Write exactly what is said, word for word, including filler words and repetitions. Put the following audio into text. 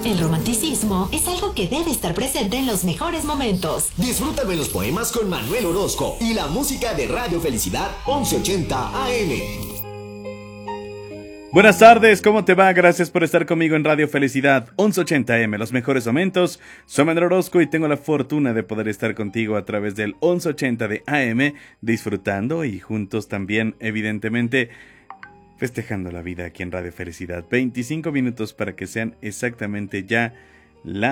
El romanticismo es algo que debe estar presente en los mejores momentos. Disfruta de los poemas con Manuel Orozco y la música de Radio Felicidad once ochenta A M. Buenas tardes, ¿cómo te va? Gracias por estar conmigo en Radio Felicidad once ochenta A M, los mejores momentos. Soy Manuel Orozco y tengo la fortuna de poder estar contigo a través del once ochenta de A M, disfrutando y juntos también, evidentemente, festejando la vida aquí en Radio Felicidad. veinticinco minutos para que sean exactamente ya la